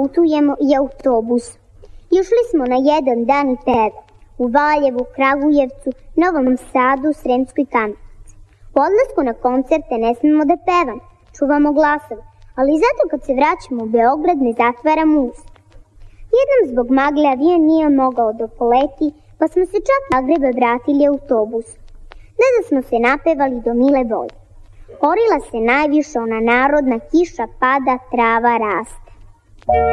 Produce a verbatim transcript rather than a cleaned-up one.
putujemo i autobusom. Išli smo na jedan dan i peva u Valjevu, Kragujevcu, Novom Sadu, Sremskoj Kamenici. Po odlasku na koncerte ne smemo da pevamo, čuvamo glasove, ali zato kad se vraćamo u Beograd ne zatvaramo usta. Jednom zbog magle avion nije mogao da poleti, pa smo se čak na Zagrebe vratili autobusom. Ne da smo se napevali do mile volje. Orila se najviše ona narodna kiša pada, trava raste.